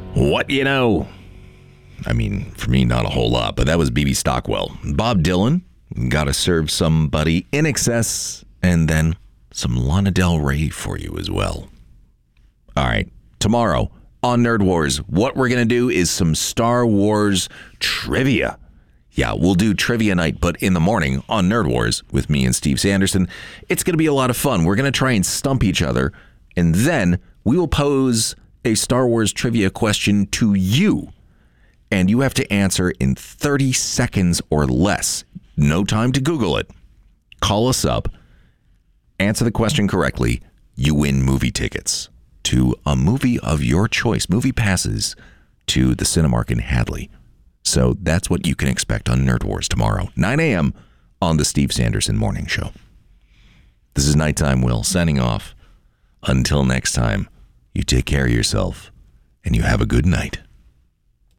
What you know? I mean, for me, not a whole lot, but that was B.B. Stockwell. Bob Dylan, Gotta Serve Somebody, In Excess, and then some Lana Del Rey for you as well. All right, tomorrow on Nerd Wars, what we're going to do is some Star Wars trivia. Yeah, we'll do trivia night, but in the morning on Nerd Wars with me and Steve Sanderson. It's going to be a lot of fun. We're going to try and stump each other, and then we will pose a Star Wars trivia question to you. And you have to answer in 30 seconds or less. No time to Google it. Call us up. Answer the question correctly. You win movie tickets to a movie of your choice. Movie passes to the Cinemark in Hadley. So that's what you can expect on Nerd Wars tomorrow, 9 a.m. on the Steve Sanderson Morning Show. This is Nighttime Will signing off. Until next time, you take care of yourself and you have a good night.